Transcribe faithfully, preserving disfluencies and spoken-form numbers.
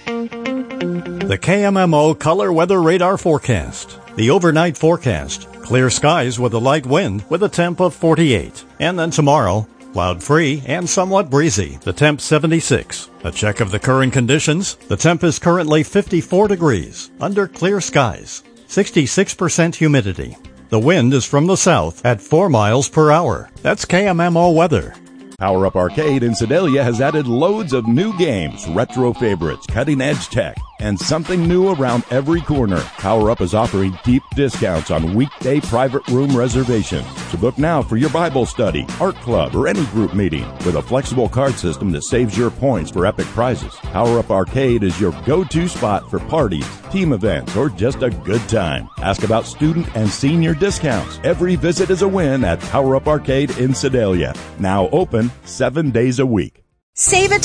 The K M M O Color Weather Radar Forecast. The overnight forecast. Clear skies with a light wind with a temp of forty-eight. And then tomorrow, cloud-free and somewhat breezy. The temp seventy-six. A check of the current conditions. The temp is currently fifty-four degrees under clear skies. sixty-six percent humidity. The wind is from the south at four miles per hour. That's K M M O weather. Power Up Arcade in Sedalia has added loads of new games, retro favorites, cutting-edge tech, and something new around every corner. Power Up is offering deep discounts on weekday private room reservations. So book now for your Bible study, art club, or any group meeting with a flexible card system that saves your points for epic prizes. Power Up Arcade is your go-to spot for parties, team events, or just a good time. Ask about student and senior discounts. Every visit is a win at Power Up Arcade in Sedalia. Now open seven days a week. Save a